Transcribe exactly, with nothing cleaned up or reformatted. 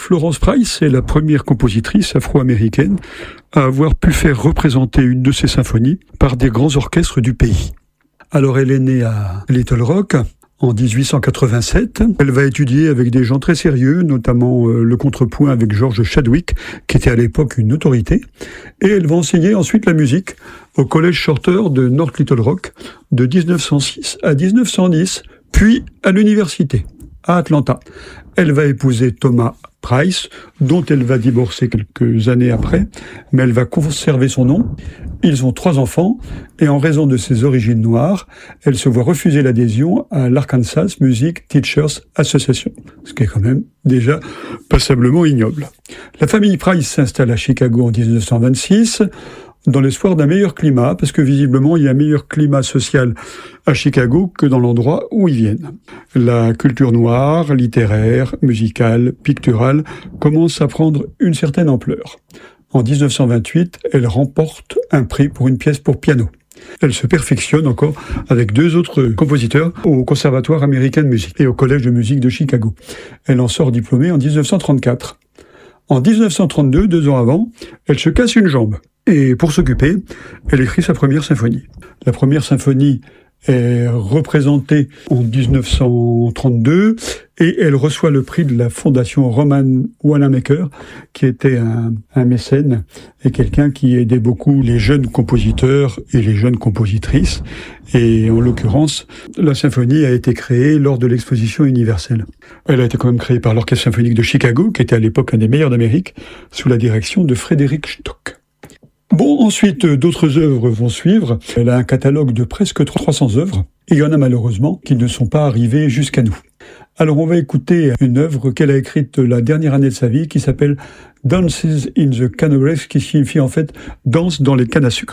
Florence Price est la première compositrice afro-américaine à avoir pu faire représenter une de ses symphonies par des grands orchestres du pays. Alors elle est née à Little Rock en dix-huit cent quatre-vingt-sept. Elle va étudier avec des gens très sérieux, notamment euh, le contrepoint avec George Chadwick, qui était à l'époque une autorité. Et elle va enseigner ensuite la musique au Collège Shorter de North Little Rock de dix-neuf cent six à dix-neuf cent dix, puis à l'université, à Atlanta. Elle va épouser Thomas Price, dont elle va divorcer quelques années après, mais elle va conserver son nom. Ils ont trois enfants, et en raison de ses origines noires, elle se voit refuser l'adhésion à l'Arkansas Music Teachers Association, ce qui est quand même déjà passablement ignoble. La famille Price s'installe à Chicago en dix-neuf cent vingt-six, dans l'espoir d'un meilleur climat, parce que visiblement il y a un meilleur climat social à Chicago que dans l'endroit où ils viennent. La culture noire, littéraire, musicale, picturale commence à prendre une certaine ampleur. En dix-neuf cent vingt-huit, elle remporte un prix pour une pièce pour piano. Elle se perfectionne encore avec deux autres compositeurs au Conservatoire américain de musique et au Collège de musique de Chicago. Elle en sort diplômée en dix-neuf cent trente-quatre. En dix-neuf cent trente-deux, deux ans avant, elle se casse une jambe. Et pour s'occuper, elle écrit sa première symphonie. La première symphonie est représentée en dix-neuf cent trente-deux et elle reçoit le prix de la fondation Roman Wanamaker, qui était un, un mécène et quelqu'un qui aidait beaucoup les jeunes compositeurs et les jeunes compositrices. Et en l'occurrence, la symphonie a été créée lors de l'exposition universelle. Elle a été quand même créée par l'Orchestre symphonique de Chicago, qui était à l'époque un des meilleurs d'Amérique, sous la direction de Frédéric Stock. Bon, ensuite, d'autres œuvres vont suivre. Elle a un catalogue de presque trois cents œuvres. Et il y en a malheureusement qui ne sont pas arrivées jusqu'à nous. Alors, on va écouter une œuvre qu'elle a écrite la dernière année de sa vie qui s'appelle « Dances in the Canneries », qui signifie en fait « Danse dans les cannes à sucre ».